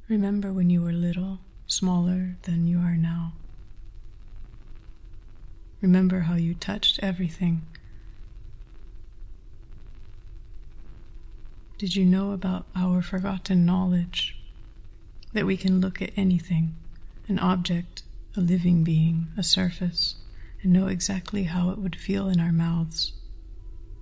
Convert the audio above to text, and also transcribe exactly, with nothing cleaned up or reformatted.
Remember when you were little, smaller than you are now. Remember how you touched everything. Did you know about our forgotten knowledge that we can look at anything, an object, a living being, a surface, and know exactly how it would feel in our mouths?